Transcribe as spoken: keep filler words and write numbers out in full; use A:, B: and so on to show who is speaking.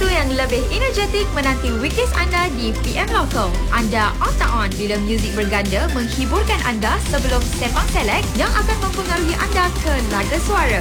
A: waktu yang lebih energetik menanti weekdays anda di P M Local. Anda on tak on bila muzik berganda menghiburkan anda sebelum Sembang Select yang akan mempengaruhi anda ke laga suara.